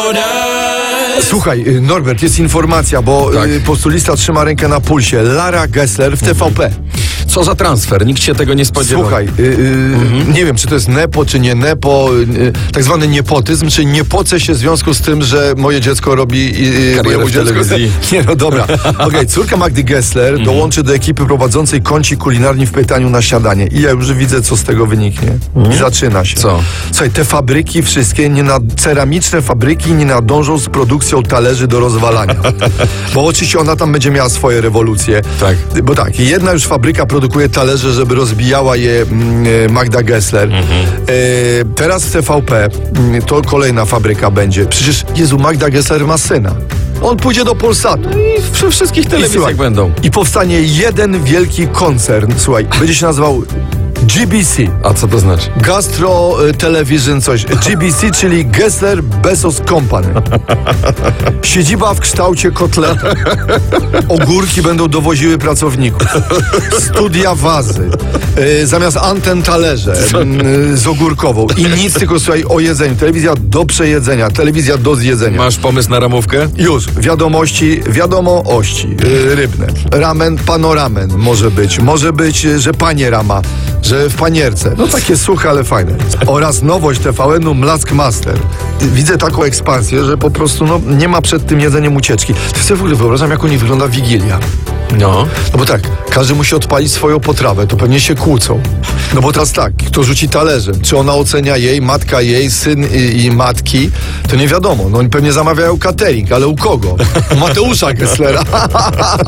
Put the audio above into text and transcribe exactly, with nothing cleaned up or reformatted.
Słuchaj, Norbert, jest informacja, bo Tak. y, postulista trzyma rękę na pulsie. Lara Gessler w T V P. Co za transfer? Nikt się tego nie spodziewał. Słuchaj, y, y, Mhm. nie wiem, czy to jest nepo, czy nie nepo, y, tak zwany niepotyzm, czy nie pocę się w związku z tym, że moje dziecko robi y, Karierę mojemu w dziecku- telewizji. Nie, no dobra. Okej, córka Magdy Gessler Mhm. dołączy do ekipy prowadzącej kąci kulinarni w pytaniu na śniadanie. I ja już widzę, co z tego wyniknie. I zaczyna się. Co? Słuchaj, te fabryki wszystkie, nie nad, ceramiczne fabryki nie nadążą z produkcją talerzy do rozwalania. Bo oczywiście ona tam będzie miała swoje rewolucje. Tak. Bo tak, jedna już fabryka produkuje talerze, żeby rozbijała je mm, e, Magda Gessler. E, teraz w T V P mm, to kolejna fabryka będzie. Przecież, Jezu, Magda Gessler ma syna. On pójdzie do Polsatu. I przy wszystkich telewizjach słuchaj, będą. I powstanie jeden wielki koncern, słuchaj, będzie się nazywał G B C. A co to znaczy? Gastro y, Television coś. G B C, czyli Gessler Bezos Company. Siedziba w kształcie kotleta. Ogórki będą dowoziły pracowników. Studia wazy. Y, zamiast anten talerze y, z ogórkową. I nic, tylko słuchaj, o jedzeniu. Telewizja do przejedzenia, telewizja do zjedzenia. Masz pomysł na ramówkę? Już, wiadomości, wiadomości y, rybne. Ramen, panoramen może być. Może być, y, że panie rama, że w panierce. No takie suche, ale fajne. Oraz nowość T V N-u Mlask Master. Widzę taką ekspansję, że po prostu no, nie ma przed tym jedzeniem ucieczki. To sobie w ogóle wyobrażam, jak u nich wygląda Wigilia. No. No bo tak, każdy musi odpalić swoją potrawę, to pewnie się kłócą. No bo teraz tak, kto rzuci talerzem, czy ona ocenia jej, matka jej, syn i, i matki, to nie wiadomo. No oni pewnie zamawiają catering, ale u kogo? U Mateusza Gesslera.